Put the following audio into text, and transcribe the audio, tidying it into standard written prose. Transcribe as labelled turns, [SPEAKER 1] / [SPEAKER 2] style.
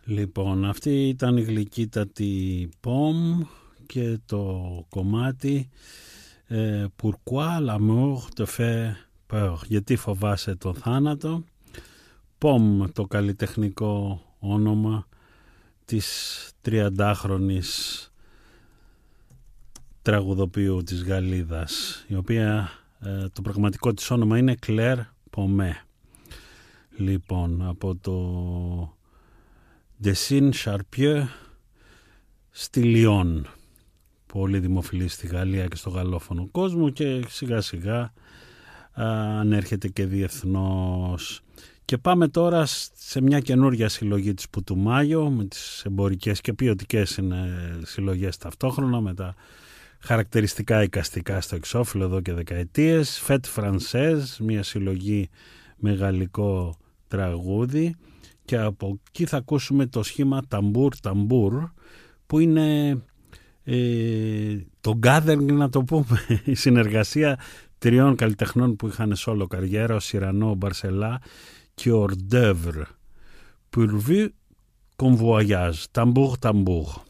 [SPEAKER 1] Λοιπόν, αυτή ήταν η γλυκύτατη Πομ και το κομμάτι Pourquoi l'amour te fait peur, γιατί φοβάσαι το θάνατο. Πομ, το καλλιτεχνικό όνομα της 30χρονης τραγουδοποιού της Γαλλίδας, η οποία το πραγματικό της όνομα είναι Claire Pomé. Λοιπόν, από το Dessin Charpieu στη Λιόν, πολύ δημοφιλή στη Γαλλία και στο γαλλόφωνο κόσμο, και σιγά σιγά ανέρχεται και διεθνώς. Και πάμε τώρα σε μια καινούργια συλλογή της Πουτουμάγιο, με τις εμπορικές και ποιοτικές συλλογές ταυτόχρονα, με τα χαρακτηριστικά εικαστικά στο εξώφυλλο εδώ και δεκαετίες. Fête Française, μια συλλογή με γαλλικό τραγούδι, και από εκεί θα ακούσουμε το σχήμα Tambour Tambour, που είναι το gathering, να το πούμε, η συνεργασία τριών καλλιτεχνών που είχαν σόλο καριέρα, ο Σιρανό, ο Μπαρσελά και ο Hors d'œuvre. Pourvu qu'on voyage, Tambour Tambour.